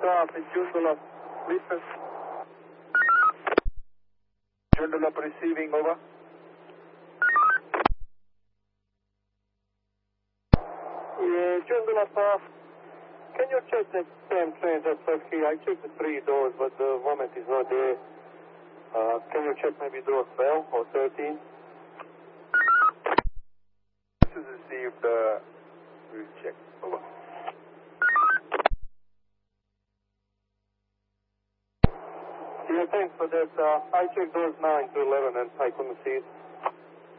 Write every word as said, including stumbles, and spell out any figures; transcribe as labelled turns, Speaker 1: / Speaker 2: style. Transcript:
Speaker 1: traffic, Joondalup, listen. Joondalup receiving, over. Yeah, Joondalup, uh, can you check the same train that's left here? I checked the three doors, but the vomit is not there. Uh, can you check maybe door twelve or thirteen? This is received, uh, we'll check, over. Yeah, thanks for that. Uh, I checked doors nine to eleven and I couldn't see it.